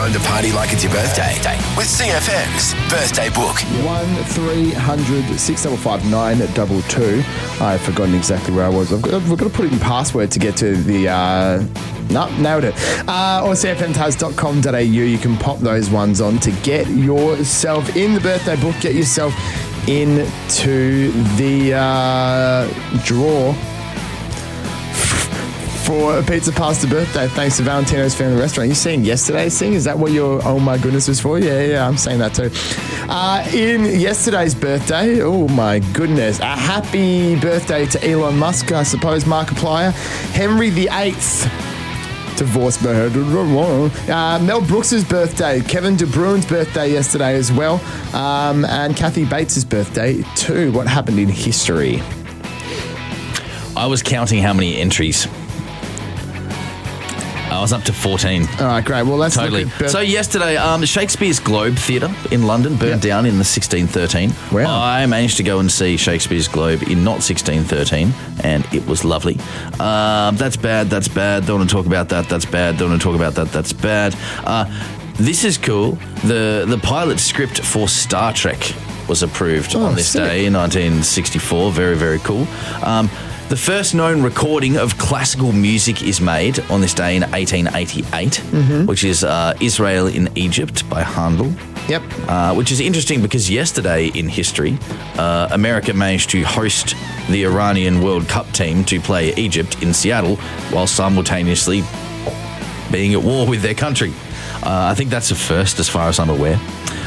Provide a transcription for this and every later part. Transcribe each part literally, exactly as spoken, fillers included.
time to party like it's your birthday with C F M's Birthday Book. one three hundred six five five nine two two. I've forgotten exactly where I was. I've got, I've got to put in password to get to the... Uh, no, nailed it. Uh, or C F M taz dot com dot a u. You can pop those ones on to get yourself in the birthday book. Get yourself into the uh, draw for a pizza pasta birthday, thanks to Valentino's Family Restaurant. You saying yesterday's thing? Is that what your oh my goodness was for? Yeah, yeah, I'm saying that too. Uh, in yesterday's birthday, oh my goodness, a happy birthday to Elon Musk, I suppose, Markiplier. Henry the Eighth. Divorced by her. Uh, Mel Brooks' birthday, Kevin De Bruyne's birthday yesterday as well, um, and Kathy Bates' birthday too. What happened in history? I was counting how many entries. I was up to fourteen. All right, great. Well, let's totally. look at birth- So yesterday, um, Shakespeare's Globe Theatre in London burned Yep. down in the sixteen thirteen. Wow. I managed to go and see Shakespeare's Globe in not sixteen thirteen, and it was lovely. Um, that's bad. That's bad. Don't want to talk about that. That's bad. Don't want to talk about that. That's bad. Uh, this is cool. The the pilot script for Star Trek was approved Oh, on this sick. day in nineteen sixty-four. Very, very cool. Um, The first known recording of classical music is made on this day in eighteen eighty-eight, Mm-hmm. which is uh, Israel in Egypt by Handel. Yep. Uh, which is interesting because yesterday in history, uh, America managed to host the Iranian World Cup team to play Egypt in Seattle while simultaneously being at war with their country. Uh, I think that's a first as far as I'm aware.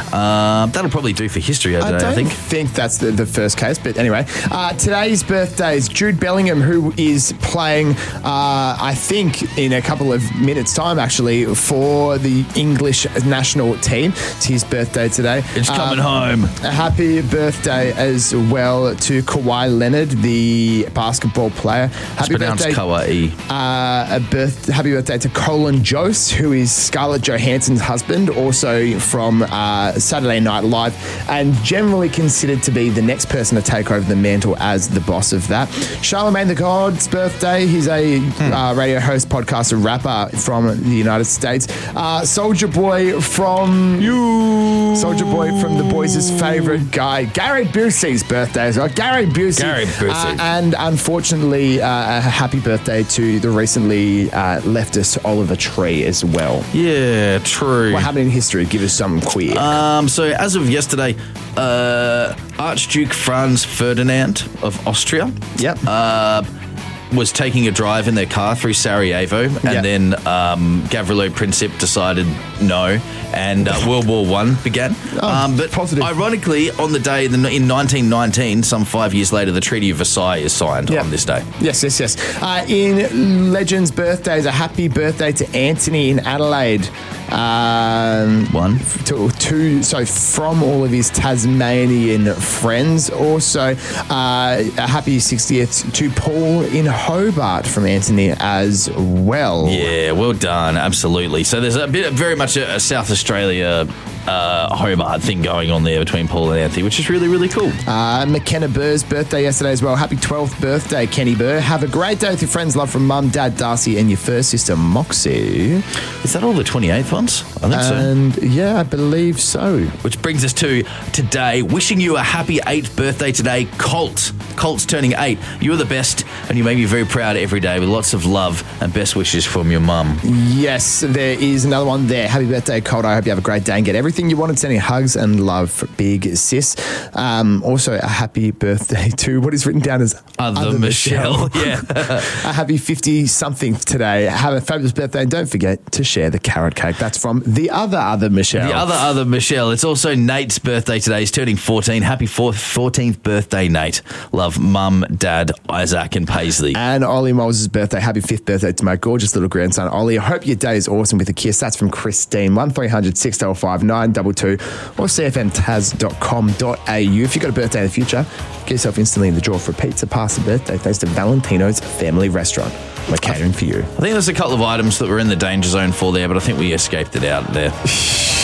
Uh, that'll probably do for history I today, don't I think. think that's the, the first case, but anyway. Uh, today's birthday is Jude Bellingham, who is playing, uh, I think, in a couple of minutes' time, actually, for the English national team. It's his birthday today. It's coming Um, home. A happy birthday as well to Kawhi Leonard, the basketball player. It's Happy pronounced birthday. Kawaii. Uh, a birth, happy birthday to Colin Jost, who is Scarlett Johansson's husband, also from uh, Saturday Night Live, and generally considered to be the next person to take over the mantle as the boss of that. Charlemagne the God's birthday. He's a Hmm. uh, radio host, podcaster, rapper from the United States. Uh, Soldier Boy from you. Soldier Boy from the boys' favourite guy, Gary Busey's birthday as well. Gary Busey. Gary Busey. Uh, and unfortunately, uh, a happy birthday to the recently uh, left us Oliver Tree as well. Yeah, true. What happened in history? Give us some quick. Um, so as of yesterday, uh, Archduke Franz Ferdinand of Austria yep. uh, was taking a drive in their car through Sarajevo, and Yep. then um, Gavrilo Princip decided no, and uh, World War One began. Oh, um, but positive. ironically, on the day in nineteen nineteen, some five years later, the Treaty of Versailles is signed Yep. on this day. Yes, yes, yes. Uh, in Legends' birthdays, a happy birthday to Anthony in Adelaide. Um, One. to, to so from all of his Tasmanian friends. Also, uh, a happy sixtieth to Paul in Hobart from Anthony as well. Yeah, well done. Absolutely. So there's a bit, very much a, a South Australia uh, Hobart thing going on there between Paul and Anthony, which is really, really cool. Uh, McKenna Burr's birthday yesterday as well. Happy twelfth birthday, Kenny Burr. Have a great day with your friends. Love from Mum, Dad, Darcy, and your first sister, Moxie. Is that all the twenty-eighth ones? I think so. And yeah, I believe so. Which brings us to today. Wishing you a happy eighth birthday today, Colt. Colt's turning eight. You're the best, and you make me very proud every day with lots of love and best wishes from your mum. Yes, there is another one there. Happy birthday, Colt. I hope you have a great day and get everything you wanted. Sending hugs and love for Big Sis. Um, also, a happy birthday to what is written down as Other, Other Michelle. Michelle. Yeah. A happy fifty-something today. Have a fabulous birthday. And don't forget to share the carrot cake. That's from the other Other Michelle. The other, other Michelle. It's also Nate's birthday today. He's turning fourteen. Happy fourth, fourteenth birthday, Nate. Love, Mum, Dad, Isaac, and Paisley. And Ollie Moles' birthday. Happy fifth birthday to my gorgeous little grandson, Ollie. I hope your day is awesome with a kiss. That's from Christine. one three hundred six five five nine two two or c f m taz dot com dot a u. If you've got a birthday in the future, get yourself instantly in the draw for a pizza pasta birthday thanks to Valentino's Family Restaurant. We're catering for you. I think there's a couple of items that were in the danger zone for there, but I think we escaped it out there.